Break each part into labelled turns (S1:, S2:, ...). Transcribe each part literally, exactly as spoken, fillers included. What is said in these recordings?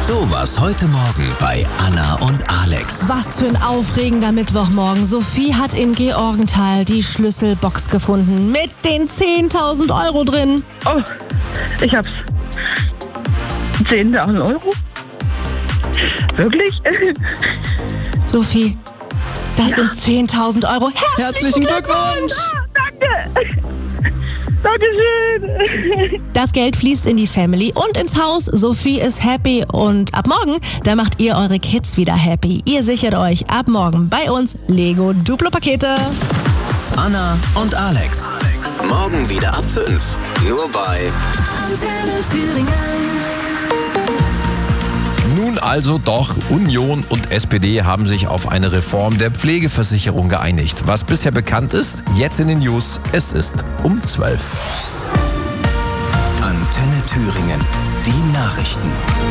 S1: Sowas heute Morgen bei Anna und Alex.
S2: Was für ein aufregender Mittwochmorgen. Sophie hat in Georgenthal die Schlüsselbox gefunden mit den zehntausend Euro drin.
S3: Oh, ich hab's. zehntausend Euro? Wirklich?
S2: Sophie, das ja. sind zehntausend Euro. Herzlichen, Herzlichen Glückwunsch!
S3: Glückwunsch. Danke! Dankeschön!
S2: Das Geld fließt in die Family und ins Haus. Sophie ist happy und ab morgen, da macht ihr eure Kids wieder happy. Ihr sichert euch ab morgen bei uns Lego Duplo-Pakete.
S1: Anna und Alex. Morgen wieder ab fünf. Nur bei
S2: Antenne Thüringen.
S4: Nun also doch, Union und S P D haben sich auf eine Reform der Pflegeversicherung geeinigt. Was bisher bekannt ist, jetzt in den News, es ist um zwölf.
S1: Antenne Thüringen, die Nachrichten.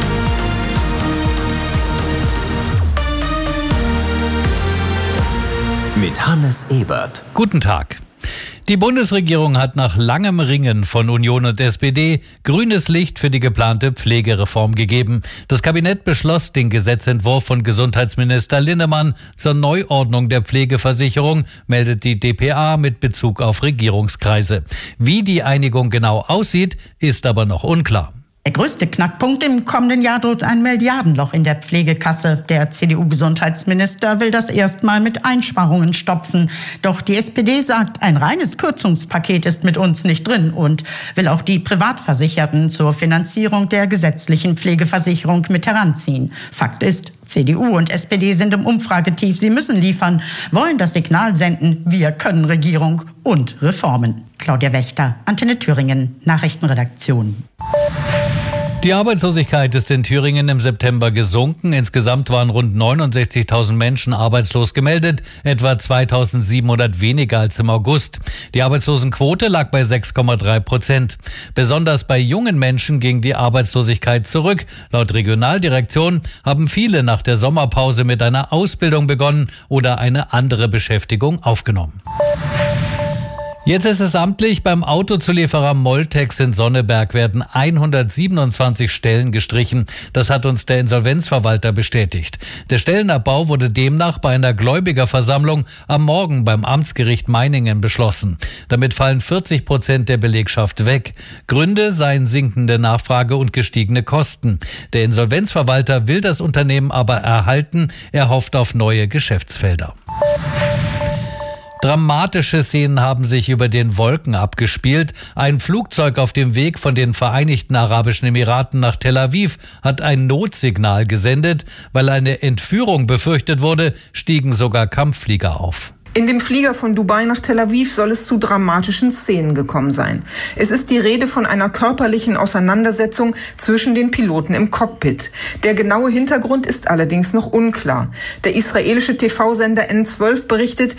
S1: Mit Hannes Ebert.
S5: Guten Tag. Die Bundesregierung hat nach langem Ringen von Union und S P D grünes Licht für die geplante Pflegereform gegeben. Das Kabinett beschloss den Gesetzentwurf von Gesundheitsminister Linnemann zur Neuordnung der Pflegeversicherung, meldet die D P A mit Bezug auf Regierungskreise. Wie die Einigung genau aussieht, ist aber noch unklar.
S6: Der größte Knackpunkt im kommenden Jahr droht ein Milliardenloch in der Pflegekasse. Der C D U-Gesundheitsminister will das erstmal mit Einsparungen stopfen. Doch die S P D sagt, ein reines Kürzungspaket ist mit uns nicht drin und will auch die Privatversicherten zur Finanzierung der gesetzlichen Pflegeversicherung mit heranziehen. Fakt ist, C D U und S P D sind im Umfragetief. Sie müssen liefern, wollen das Signal senden, wir können Regierung und Reformen. Claudia Wächter, Antenne Thüringen, Nachrichtenredaktion.
S5: Die Arbeitslosigkeit ist in Thüringen im September gesunken. Insgesamt waren rund neunundsechzigtausend Menschen arbeitslos gemeldet, etwa zweitausendsiebenhundert weniger als im August. Die Arbeitslosenquote lag bei sechs Komma drei Prozent. Besonders bei jungen Menschen ging die Arbeitslosigkeit zurück. Laut Regionaldirektion haben viele nach der Sommerpause mit einer Ausbildung begonnen oder eine andere Beschäftigung aufgenommen. Jetzt ist es amtlich, beim Autozulieferer Moltex in Sonneberg werden hundertsiebenundzwanzig Stellen gestrichen. Das hat uns der Insolvenzverwalter bestätigt. Der Stellenabbau wurde demnach bei einer Gläubigerversammlung am Morgen beim Amtsgericht Meiningen beschlossen. Damit fallen vierzig Prozent der Belegschaft weg. Gründe seien sinkende Nachfrage und gestiegene Kosten. Der Insolvenzverwalter will das Unternehmen aber erhalten. Er hofft auf neue Geschäftsfelder. Dramatische Szenen haben sich über den Wolken abgespielt. Ein Flugzeug auf dem Weg von den Vereinigten Arabischen Emiraten nach Tel Aviv hat ein Notsignal gesendet. Weil eine Entführung befürchtet wurde, stiegen sogar Kampfflieger auf.
S7: In dem Flieger von Dubai nach Tel Aviv soll es zu dramatischen Szenen gekommen sein. Es ist die Rede von einer körperlichen Auseinandersetzung zwischen den Piloten im Cockpit. Der genaue Hintergrund ist allerdings noch unklar. Der israelische T V-Sender N zwölf berichtet,